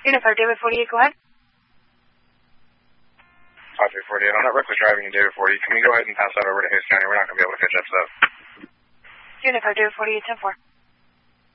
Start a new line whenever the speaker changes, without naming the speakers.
Unit 5, David 48, go ahead.
5348, on that reckless driving in David 40, can we go ahead and pass that over to Hayes County? We're not going to be able to catch up to that.
Unit 5, David 48, 10-4.